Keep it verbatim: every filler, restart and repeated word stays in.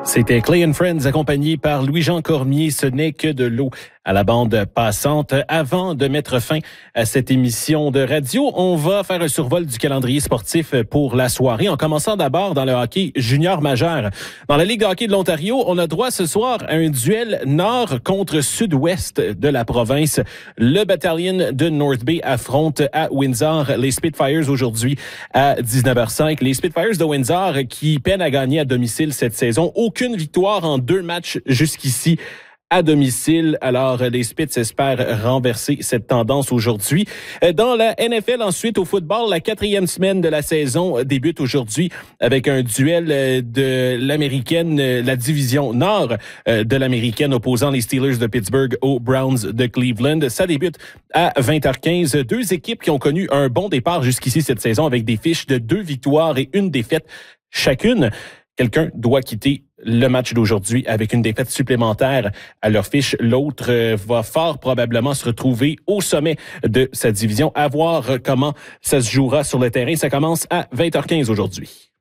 C'était Clay and Friends accompagné par Louis-Jean Cormier. Ce n'est que de l'eau à la bande passante. Avant de mettre fin à cette émission de radio, on va faire un survol du calendrier sportif pour la soirée, en commençant d'abord dans le hockey junior majeur. Dans la Ligue de hockey de l'Ontario, on a droit ce soir à un duel nord contre sud-ouest de la province. Le Battalion de North Bay affronte à Windsor les Spitfires aujourd'hui à dix-neuf heures cinq. Les Spitfires de Windsor qui peinent à gagner à domicile cette saison. Aucune victoire en deux matchs jusqu'ici à domicile. Alors, les Spits espèrent renverser cette tendance aujourd'hui. Dans la N F L, ensuite, au football, la quatrième semaine de la saison débute aujourd'hui avec un duel de l'américaine, la division nord de l'américaine opposant les Steelers de Pittsburgh aux Browns de Cleveland. Ça débute à vingt heures quinze. Deux équipes qui ont connu un bon départ jusqu'ici cette saison avec des fiches de deux victoires et une défaite chacune. Quelqu'un doit quitter le match d'aujourd'hui avec une défaite supplémentaire à leur fiche. L'autre euh, va fort probablement se retrouver au sommet de sa division. À voir comment ça se jouera sur le terrain. Ça commence à vingt heures quinze aujourd'hui.